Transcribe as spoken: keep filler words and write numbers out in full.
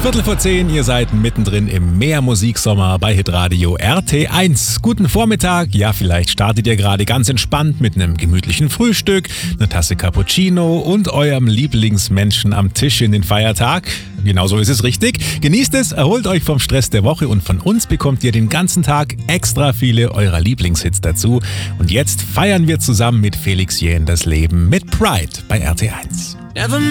Viertel vor zehn, ihr seid mittendrin im Mehrmusiksommer bei Hitradio R T eins. Guten Vormittag, ja vielleicht startet ihr gerade ganz entspannt mit einem gemütlichen Frühstück, einer Tasse Cappuccino und eurem Lieblingsmenschen am Tisch in den Feiertag. Genauso ist es richtig. Genießt es, erholt euch vom Stress der Woche und von uns bekommt ihr den ganzen Tag extra viele eurer Lieblingshits dazu. Und jetzt feiern wir zusammen mit Felix Jähn das Leben mit Pride bei R T eins.